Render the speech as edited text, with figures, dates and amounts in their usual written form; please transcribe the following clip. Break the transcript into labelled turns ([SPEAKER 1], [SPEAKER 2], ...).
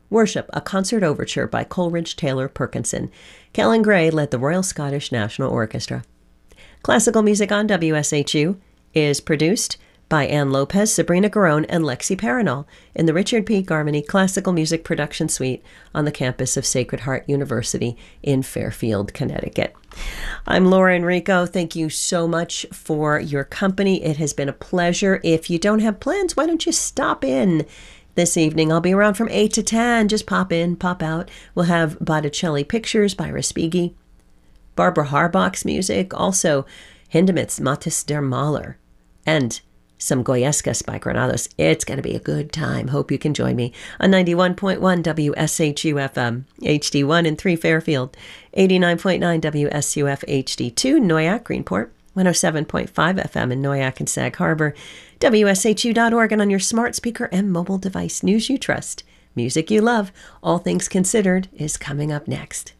[SPEAKER 1] Worship, a concert overture by Coleridge Taylor Perkinson. Kellen Gray led the Royal Scottish National Orchestra. Classical music on WSHU is produced by Ann Lopez, Sabrina Garone, and Lexi Paranol in the Richard P. Garmany Classical Music Production Suite on the campus of Sacred Heart University in Fairfield, Connecticut. I'm Laura Enrico. Thank you so much for your company. It has been a pleasure. If you don't have plans, why don't you stop in this evening? I'll be around from 8 to 10. Just pop in, pop out. We'll have Botticelli Pictures by Respighi, Barbara Harbach's music, also Hindemith's Matis der Maler, and some Goyescas by Granados. It's going to be a good time. Hope you can join me on 91.1 WSHU FM, HD1 in 3 Fairfield, 89.9 WSUF HD2 Noyak, Greenport, 107.5 FM in Noyak and Sag Harbor, WSHU.org, and on your smart speaker and mobile device. News you trust, music you love. All Things Considered is coming up next.